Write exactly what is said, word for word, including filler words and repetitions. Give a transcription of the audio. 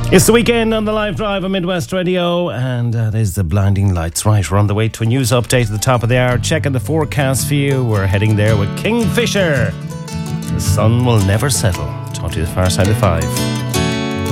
It's the weekend on the live drive on Midwest Radio, and uh, there's the blinding lights. Right, we're on the way to a news update at the top of the hour. Checking the forecast for you. We're heading there with Kingfisher. The sun will never settle. Talk to you the far side of five.